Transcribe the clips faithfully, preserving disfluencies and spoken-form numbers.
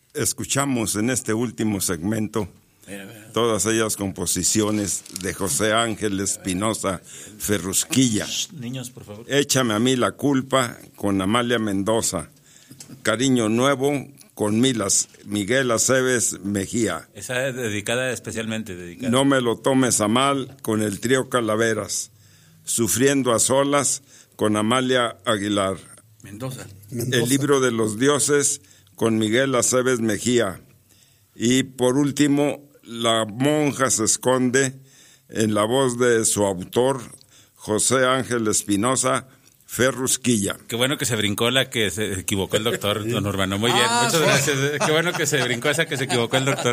escuchamos en este último segmento todas ellas composiciones de José Ángel Espinosa Ferrusquilla. Niños, por favor. Échame a mí la culpa con Amalia Mendoza. Cariño nuevo con Milas, Miguel Aceves Mejía. Esa es dedicada especialmente. Dedicada. No me lo tomes a mal con el trío Calaveras. Sufriendo a solas con Amalia Aguilar. Mendoza. El libro de los dioses con Miguel Aceves Mejía. Y por último, La monja se esconde, en la voz de su autor, José Ángel Espinosa Ferrusquilla. Qué bueno que se brincó la que se equivocó el doctor, don Urbano. Muy bien, ah, muchas gracias. Qué bueno que se brincó esa que se equivocó el doctor.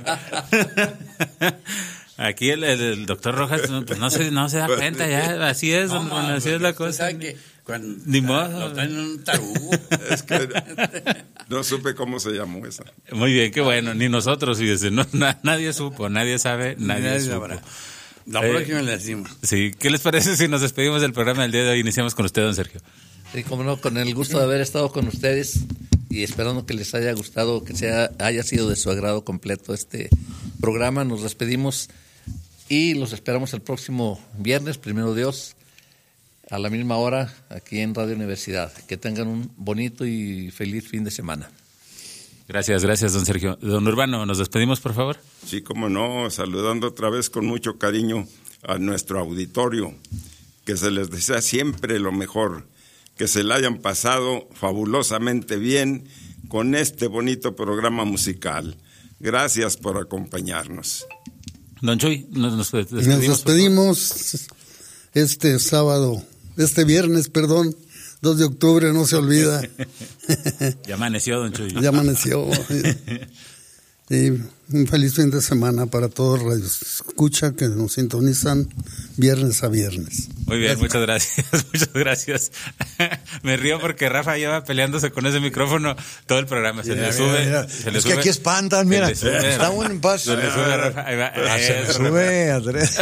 Aquí el, el, el doctor Rojas pues no se no se da cuenta ya, así es, no, don, así es la cosa. Cuando Ni modo. Lo traen en un tarugo. Es que no supe cómo se llamó esa. Muy bien, qué bueno, ni nosotros, fíjese, no, na, nadie supo, nadie sabe, nadie, nadie supo. Sabrá. La próxima eh, le decimos. Sí, ¿qué les parece si nos despedimos del programa del día de hoy? Iniciamos con usted, don Sergio. Sí, como no, con el gusto de haber estado con ustedes y esperando que les haya gustado, que sea haya sido de su agrado completo este programa. Nos despedimos y los esperamos el próximo viernes, primero Dios, a la misma hora, aquí en Radio Universidad. Que tengan un bonito y feliz fin de semana. Gracias, gracias, don Sergio. Don Urbano, ¿nos despedimos, por favor? Sí, cómo no, saludando otra vez con mucho cariño a nuestro auditorio, que se les desea siempre lo mejor, que se la hayan pasado fabulosamente bien con este bonito programa musical. Gracias por acompañarnos. Don Chuy, nos, nos despedimos. Nos despedimos este sábado. Este viernes, perdón, dos de octubre, no se olvida. Ya amaneció, don Chuy. Ya amaneció. Y un feliz fin de semana para todos los radios escucha que nos sintonizan viernes a viernes. Muy bien, muchas gracias, muchas gracias. Me río porque Rafa lleva peleándose con ese micrófono todo el programa. Se mira, le sube. Mira, mira. Se le es sube, que aquí espantan, mira. Sube, está bueno en paz. Se le sube a Rafa. Ahí va. Ah, se le sube, Andrés.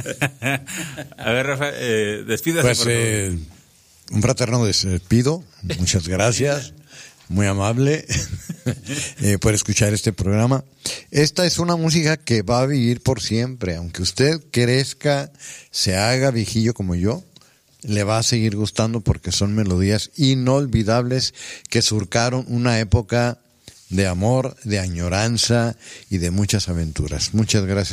A ver, Rafa, eh, despídase. Pues, por favor. Eh, un fraterno despido. Muchas gracias. Muy amable eh, por escuchar este programa. Esta es una música que va a vivir por siempre. Aunque usted crezca, se haga viejillo como yo, le va a seguir gustando porque son melodías inolvidables que surcaron una época de amor, de añoranza y de muchas aventuras. Muchas gracias.